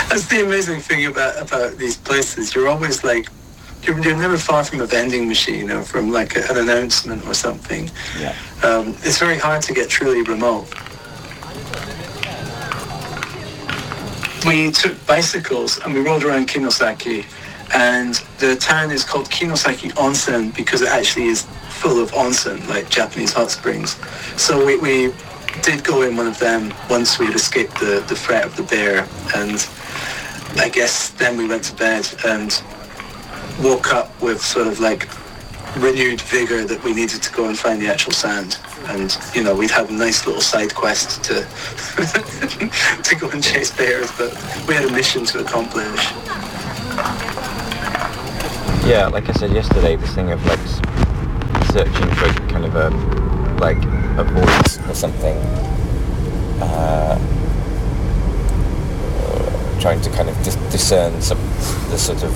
That's the amazing thing about these places. You're always like, you're never far from a vending machine or from like an announcement or something. Yeah. It's very hard to get truly remote. We took bicycles and we rode around Kinosaki, and the town is called Kinosaki Onsen because it actually is full of onsen, like Japanese hot springs. So we did go in one of them once we had escaped the threat of the bear, and I guess then we went to bed and woke up with sort of like renewed vigor that we needed to go and find the actual sand. And, you know, we'd had a nice little side quest to to go and chase bears, but we had a mission to accomplish. Yeah, like I said yesterday, this thing of like searching for kind of a voice or something, trying to kind of discern the sort of